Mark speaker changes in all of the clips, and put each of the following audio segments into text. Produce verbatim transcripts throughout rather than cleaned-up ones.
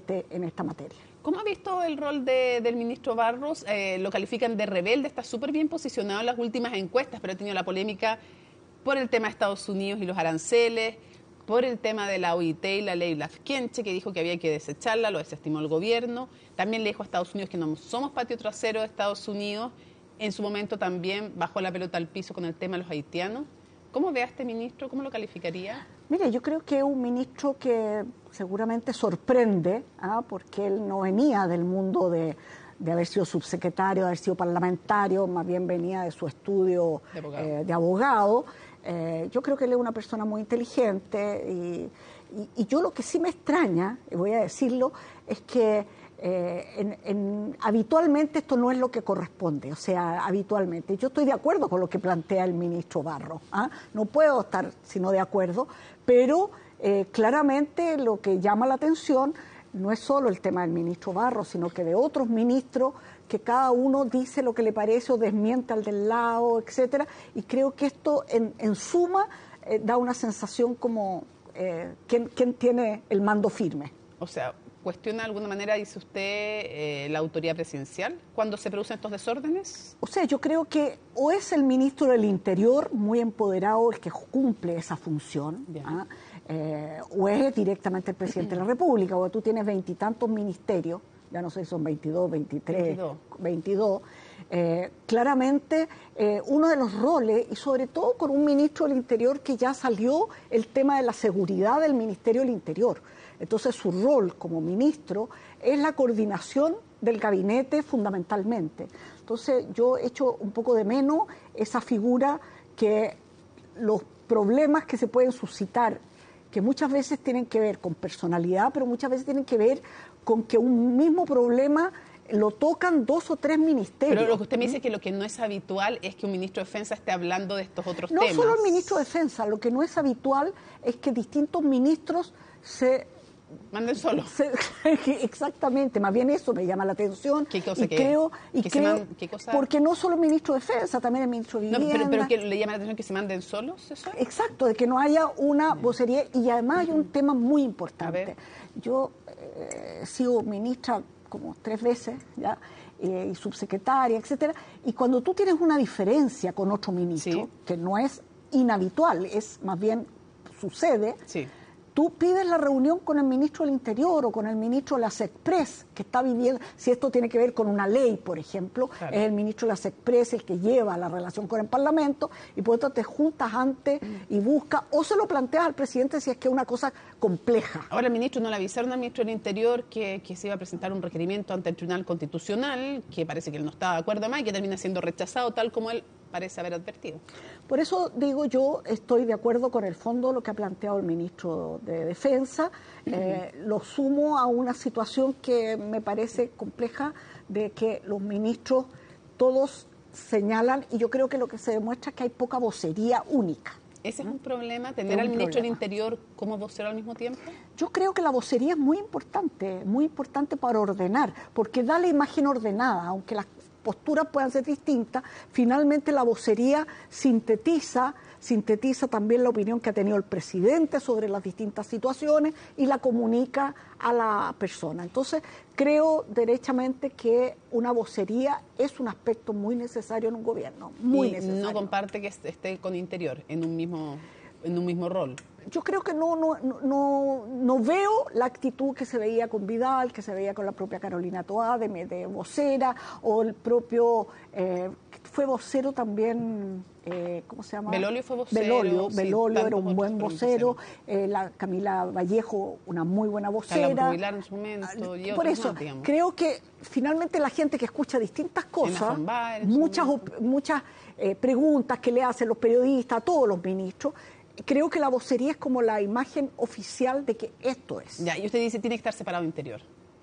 Speaker 1: competente en esta materia.
Speaker 2: ¿Cómo ha visto el rol de, del ministro Barros? Eh, lo califican de rebelde, está súper bien posicionado en las últimas encuestas, pero ha tenido la polémica por el tema de Estados Unidos y los aranceles, por el tema de la O I T y la ley Lafkenche, que dijo que había que desecharla, lo desestimó el gobierno. También le dijo a Estados Unidos que no somos patio trasero de Estados Unidos. En su momento también bajó la pelota al piso con el tema de los haitianos. ¿Cómo ve a este ministro? ¿Cómo lo calificaría?
Speaker 1: Mire, yo creo que es un ministro que seguramente sorprende, ¿ah? porque él no venía del mundo de, de haber sido subsecretario, de haber sido parlamentario, más bien venía de su estudio de abogado. Eh, de abogado. Eh, yo creo que él es una persona muy inteligente y, y, y yo lo que sí me extraña, y voy a decirlo, es que Eh, en, en, habitualmente esto no es lo que corresponde, o sea, habitualmente. Yo estoy de acuerdo con lo que plantea el ministro Barros, ¿ah? No puedo estar sino de acuerdo, pero eh, claramente lo que llama la atención no es solo el tema del ministro Barros, sino que de otros ministros que cada uno dice lo que le parece o desmiente al del lado, etcétera, y creo que esto en, en suma eh, da una sensación como eh, ¿quién, quién tiene el mando firme?
Speaker 2: O sea, ¿cuestiona de alguna manera, dice usted, eh, la autoridad presidencial cuando se producen estos desórdenes?
Speaker 1: O sea, yo creo que o es el ministro del Interior muy empoderado el que cumple esa función, ¿ah? eh, o es directamente el presidente de la República, porque tú tienes veintitantos ministerios, ya no sé si son veintidós, veintitrés, veintidós, veintidós eh, claramente eh, uno de los roles, y sobre todo con un ministro del Interior que ya salió el tema de la seguridad del Ministerio del Interior. Entonces su rol como ministro es la coordinación del gabinete fundamentalmente. Entonces yo echo un poco de menos esa figura que los problemas que se pueden suscitar, que muchas veces tienen que ver con personalidad, pero muchas veces tienen que ver con que un mismo problema lo tocan dos o tres ministerios.
Speaker 2: Pero lo que usted me dice es que lo que no es habitual es que un ministro de Defensa esté hablando de estos otros
Speaker 1: no
Speaker 2: temas.
Speaker 1: No solo el ministro de Defensa, lo que no es habitual es que distintos ministros se...
Speaker 2: Manden solos.
Speaker 1: Exactamente, más bien eso me llama la atención.
Speaker 2: ¿Qué cosa
Speaker 1: y
Speaker 2: que,
Speaker 1: creo, y
Speaker 2: que
Speaker 1: creo,
Speaker 2: se man, ¿qué cosa?
Speaker 1: Porque no solo el ministro de Defensa, también el ministro de Vivienda.
Speaker 2: No, pero, pero que le llama la atención que se manden solos, ¿eso?
Speaker 1: Exacto, de que no haya una vocería. Y además hay un tema muy importante. Yo eh, he sido ministra como tres veces, ¿ya? Eh, y subsecretaria, etcétera. Y cuando tú tienes una diferencia con otro ministro, sí, que no es inhabitual, es más bien sucede,
Speaker 2: sí,
Speaker 1: tú pides la reunión con el ministro del Interior o con el ministro de la SECPRES, que está viviendo, si esto tiene que ver con una ley, por ejemplo, claro, es el ministro de la SECPRES el que lleva la relación con el Parlamento, y por eso te juntas antes y buscas, o se lo planteas al presidente si es que es una cosa compleja.
Speaker 2: Ahora el ministro no le avisaron al ministro del Interior que, que se iba a presentar un requerimiento ante el Tribunal Constitucional, que parece que él no estaba de acuerdo más y que termina siendo rechazado, tal como él parece haber advertido.
Speaker 1: Por eso digo, yo estoy de acuerdo con el fondo lo que ha planteado el ministro de Defensa. Uh-huh. eh, lo sumo a una situación que me parece compleja, de que los ministros todos señalan, y yo creo que lo que se demuestra es que hay poca vocería única.
Speaker 2: ¿Ese es un problema, tener al ministro del Interior como vocero al mismo tiempo?
Speaker 1: Yo creo que la vocería es muy importante, muy importante para ordenar, porque da la imagen ordenada, aunque las posturas puedan ser distintas, finalmente la vocería sintetiza, sintetiza también la opinión que ha tenido el presidente sobre las distintas situaciones y la comunica a la persona. Entonces, creo derechamente que una vocería es un aspecto muy necesario en un gobierno, muy
Speaker 2: y
Speaker 1: necesario.
Speaker 2: ¿No comparte que esté con Interior en un mismo, en un mismo rol?
Speaker 1: Yo creo que no, no, no, no veo la actitud que se veía con Vidal, que se veía con la propia Carolina Toá, de, de vocera, o el propio, eh, fue vocero también, eh, ¿cómo se llama?
Speaker 2: Belolio fue vocero.
Speaker 1: Belolio,
Speaker 2: sí,
Speaker 1: Belolio era un buen vocero, eh, la Camila Vallejo, una muy buena vocera.
Speaker 2: Carla Rubilar en su momento, y
Speaker 1: por eso,
Speaker 2: más,
Speaker 1: creo que finalmente la gente que escucha distintas cosas, muchas, muchas eh, preguntas que le hacen los periodistas a todos los ministros, creo que la vocería es como la imagen oficial de que esto es.
Speaker 2: Ya, y usted dice tiene que estar separado Interior.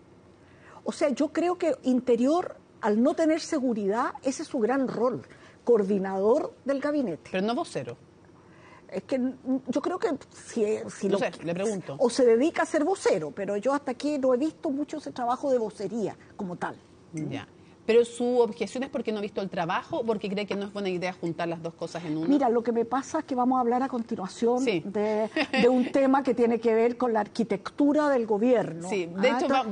Speaker 1: O sea, yo creo que Interior, al no tener seguridad, ese es su gran rol, coordinador del gabinete.
Speaker 2: Pero no vocero.
Speaker 1: Es que yo creo que si, si
Speaker 2: no
Speaker 1: lo,
Speaker 2: sé, le pregunto.
Speaker 1: O se dedica a ser vocero, pero yo hasta aquí no he visto mucho ese trabajo de vocería como tal.
Speaker 2: Ya. Pero su objeción es porque no ha visto el trabajo o porque cree que no es buena idea juntar las dos cosas en uno.
Speaker 1: Mira, lo que me pasa es que vamos a hablar a continuación
Speaker 2: sí.
Speaker 1: de, de un tema que tiene que ver con la arquitectura del gobierno.
Speaker 2: Sí, de
Speaker 1: ah,
Speaker 2: hecho, va,